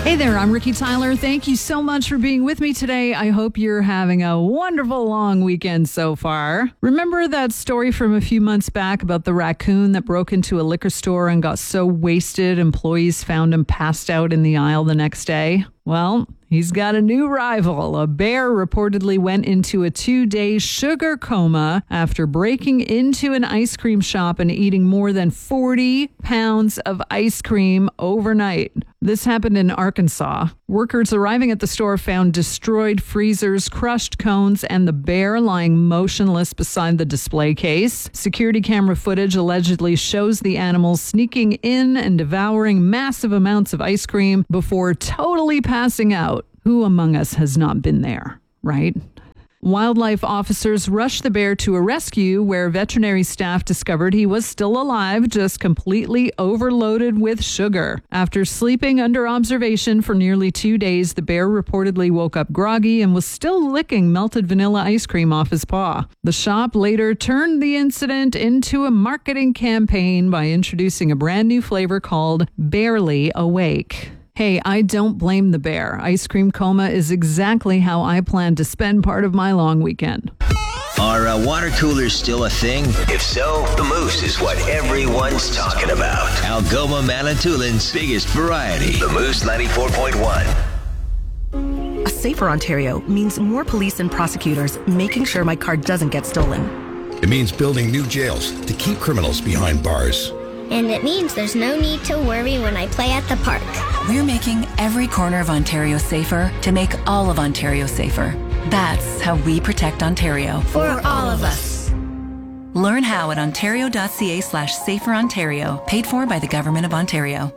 Hey there, I'm Ricky Tyler. Thank you so much for being with me today. I hope you're having a wonderful long weekend so far. Remember that story from a few months back about the raccoon that broke into a liquor store and got so wasted employees found him passed out in the aisle the next day? Well, he's got a new rival. A bear reportedly went into a 2-day sugar coma after breaking into an ice cream shop and eating more than 40 pounds of ice cream overnight. This happened in Arkansas. Workers arriving at the store found destroyed freezers, crushed cones, and the bear lying motionless beside the display case. Security camera footage allegedly shows the animal sneaking in and devouring massive amounts of ice cream before totally passing out. Who among us has not been there, right? Wildlife officers rushed the bear to a rescue where veterinary staff discovered he was still alive, just completely overloaded with sugar. After sleeping under observation for nearly 2 days, the bear reportedly woke up groggy and was still licking melted vanilla ice cream off his paw. The shop later turned the incident into a marketing campaign by introducing a brand new flavor called Barely Awake. Hey, I don't blame the bear. Ice cream coma is exactly how I plan to spend part of my long weekend. Are water coolers still a thing? If so, the Moose is what everyone's talking about. Algoma Manitoulин's biggest variety. The Moose 94.1. A safer Ontario means more police and prosecutors making sure my car doesn't get stolen. It means building new jails to keep criminals behind bars. And it means there's no need to worry when I play at the park. We're making every corner of Ontario safer to make all of Ontario safer. That's how we protect Ontario. For all of us. Learn how at ontario.ca/saferontario, paid for by the Government of Ontario.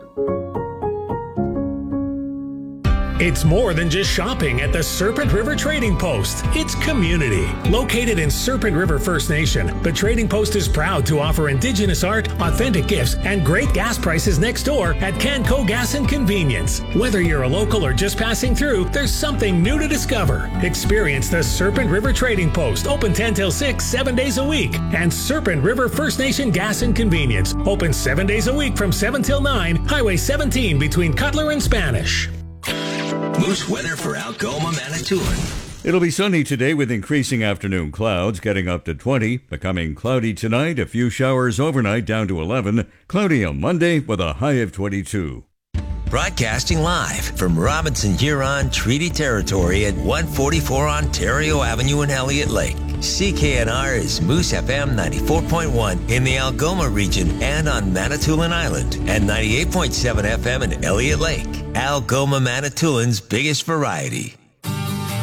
It's more than just shopping at the Serpent River Trading Post. It's community. Located in Serpent River First Nation, the Trading Post is proud to offer Indigenous art, authentic gifts, and great gas prices next door at Canco Gas and Convenience. Whether you're a local or just passing through, there's something new to discover. Experience the Serpent River Trading Post, open 10 till 6, 7 days a week. And Serpent River First Nation Gas and Convenience, open 7 days a week from 7 till 9, Highway 17 between Cutler and Spanish. Moose weather for Algoma Manitoulin. It'll be sunny today with increasing afternoon clouds, getting up to 20. Becoming cloudy tonight, a few showers overnight down to 11. Cloudy on Monday with a high of 22. Broadcasting live from Robinson Huron Treaty Territory at 144 Ontario Avenue in Elliott Lake. CKNR is Moose FM 94.1 in the Algoma region and on Manitoulin Island, and 98.7 FM in Elliott Lake. Algoma Manitoulin's biggest variety.